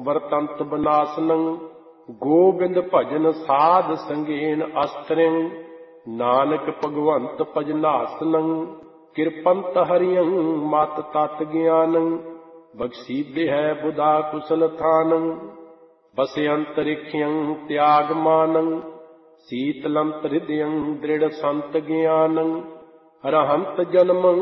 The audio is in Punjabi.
ਵਰਤੰਤ ਬਨਾਸਨੰ। ਗੋਬਿੰਦ ਭਜਨ ਸਾਧ ਸੰਗੇਨ ਅਸਤਰਿੰ। ਨਾਨਕ ਭਗਵੰਤ ਭਜਨਾਸਨੰ। ਕਿਰਪੰਤ ਹਰਿਯੰ ਮਤ ਤਤ ਗਿਆਨੰ। ਬਖਸ਼ੀਦੇ ਹੈ ਬੁਧਾ ਕੁਸਲ ਥਾਨੰ। ਬਸੇ ਅੰਤਰਿਖਯੰ ਤਿਆਗ ਮਾਨੰ। ਸੀਤਲੰਤ ਹਿਰਦਯੰ ਦ੍ਰਿੜ ਸੰਤ ਗਿਆਨੰ। ਅਰਹੰਤ ਜਨਮੰ